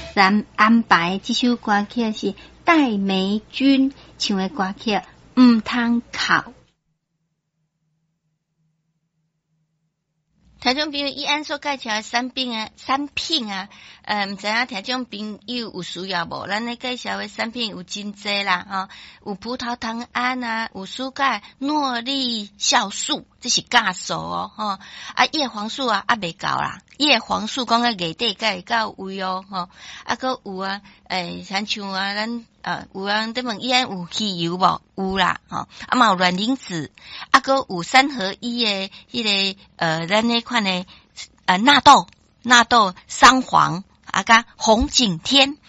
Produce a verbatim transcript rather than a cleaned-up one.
三安排这首歌曲是戴美君唱的歌曲，唔通哭。听众朋友，以安所介绍的产品啊，产品啊，呃，唔知影听众朋友有需要无？咱咧介绍的产品有真济啦，哈、哦，有葡萄糖胺啊，有蔬钙、诺丽酵素，这是酵素哦，哈、哦，啊叶黄素啊，啊未够啦，叶黄素讲个月底才会到位哦，哈、哦，啊个有啊，诶、欸，像啊，咱呃有人在问伊安有汽油无？有啦，吼、哦，啊嘛有卵磷脂，啊个有三合一的迄、那个呃，咱那款的呃纳豆、纳豆、桑黄啊，甲红景天